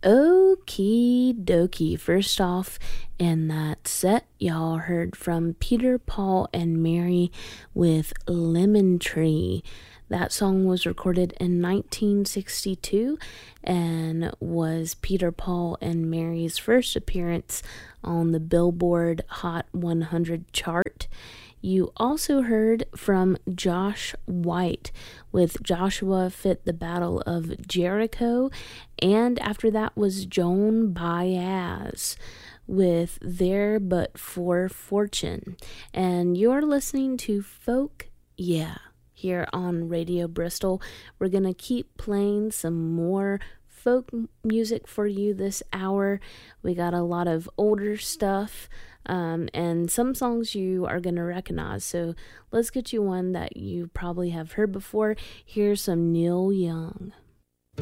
Okie dokie. First off, in that set, y'all heard from Peter, Paul, and Mary with Lemon Tree. That song was recorded in 1962 and was Peter, Paul, and Mary's first appearance on the Billboard Hot 100 chart. You also heard from Josh White with Joshua Fit the Battle of Jericho, and after that was Joan Baez with There But For Fortune. And you're listening to Folk Yeah here on Radio Bristol. We're going to keep playing some more folk music for you this hour. We got a lot of older stuff, and some songs you are going to recognize. So let's get you one that you probably have heard before. Here's some Neil Young.